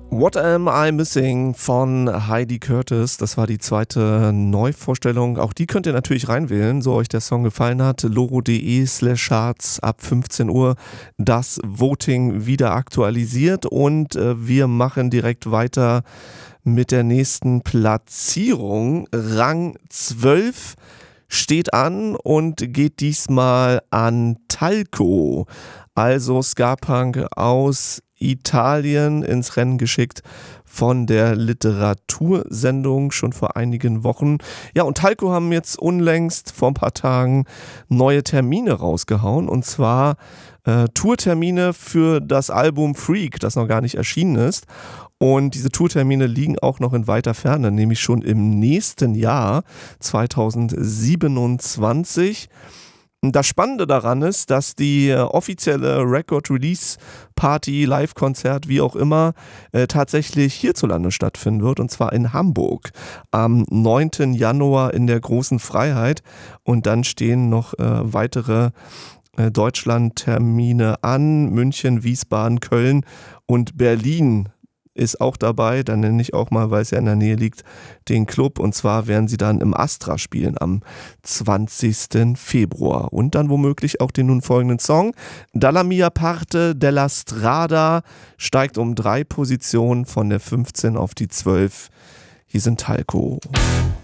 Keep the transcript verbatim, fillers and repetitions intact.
What Am I Missing von Heidi Curtis. Das war die zweite Neuvorstellung. Auch die könnt ihr natürlich reinwählen, so euch der Song gefallen hat. loro.de slash charts ab fünfzehn Uhr das Voting wieder aktualisiert und äh, wir machen direkt weiter mit der nächsten Platzierung. Rang zwölf steht an und geht diesmal an Talco. Also Ska-Punk aus Italien ins Rennen geschickt von der Literatursendung schon vor einigen Wochen. Ja, und Talco haben jetzt unlängst vor ein paar Tagen neue Termine rausgehauen und zwar äh, Tourtermine für das Album Freak, das noch gar nicht erschienen ist. Und diese Tourtermine liegen auch noch in weiter Ferne, nämlich schon im nächsten Jahr zweitausendsiebenundzwanzig. Das Spannende daran ist, dass die äh, offizielle Record-Release-Party, Live-Konzert, wie auch immer, äh, tatsächlich hierzulande stattfinden wird, und zwar in Hamburg am neunten Januar in der Großen Freiheit. Und dann stehen noch äh, weitere äh, Deutschland-Termine an, München, Wiesbaden, Köln und Berlin ist auch dabei, dann nenne ich auch mal, weil es ja in der Nähe liegt, den Club. Und zwar werden sie dann im Astra spielen am zwanzigsten Februar. Und dann womöglich auch den nun folgenden Song. Dalla mia parte della strada steigt um drei Positionen von der fünfzehn auf die zwölf. Hier sind Talco.